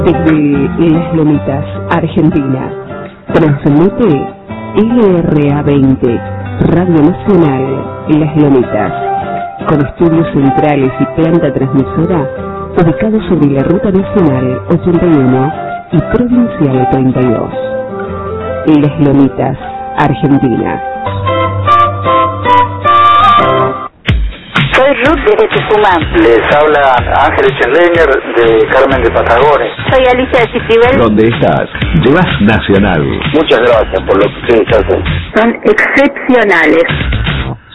Desde Las Lomitas, Argentina, transmite LRA20, Radio Nacional Las Lomitas, con estudios centrales y planta transmisora ubicados sobre la Ruta Nacional 81 y Provincial 32. Las Lomitas, Argentina. Soy Ruth desde Tucumán. Les habla Ángel Schenlenger de Carmen de Patagones. Soy Alicia de Citibel. ¿Dónde estás? Llevas Nacional. Muchas gracias por lo que ustedes hacen. Son excepcionales.